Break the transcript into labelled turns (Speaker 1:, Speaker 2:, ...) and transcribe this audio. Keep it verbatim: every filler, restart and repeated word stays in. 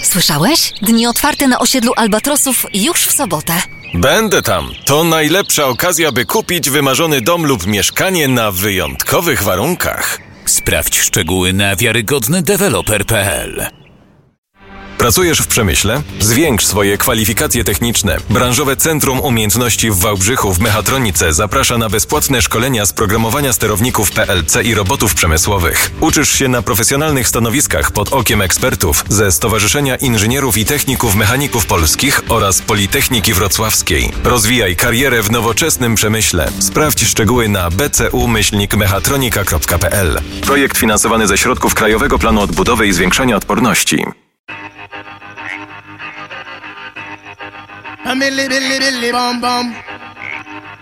Speaker 1: Słyszałeś? Dni otwarte na osiedlu Albatrosów już w sobotę.
Speaker 2: Będę tam. To najlepsza okazja, by kupić wymarzony dom lub mieszkanie na wyjątkowych warunkach.
Speaker 3: Sprawdź szczegóły na wiarygodny deweloper kropka p l.
Speaker 2: Pracujesz w przemyśle? Zwiększ swoje kwalifikacje techniczne. Branżowe Centrum Umiejętności w Wałbrzychu w Mechatronice zaprasza na bezpłatne szkolenia z programowania sterowników P L C i robotów przemysłowych. Uczysz się na profesjonalnych stanowiskach pod okiem ekspertów ze Stowarzyszenia Inżynierów i Techników Mechaników Polskich oraz Politechniki Wrocławskiej. Rozwijaj karierę w nowoczesnym przemyśle. Sprawdź szczegóły na b c u myślnik mechatronika kropka p l. Projekt finansowany ze środków Krajowego Planu Odbudowy i Zwiększania Odporności.
Speaker 4: A milli billi billi bom bom.